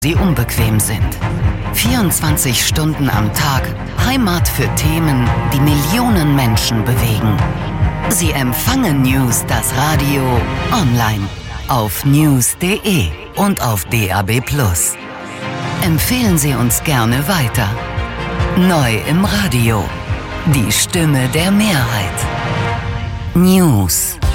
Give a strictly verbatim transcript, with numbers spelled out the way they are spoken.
Sie unbequem sind. vierundzwanzig Stunden am Tag Heimat für Themen, die Millionen Menschen bewegen. Sie empfangen News das Radio online auf news punkt de und auf D A B plus. Empfehlen Sie uns gerne weiter. Neu im Radio. Die Stimme der Mehrheit. News.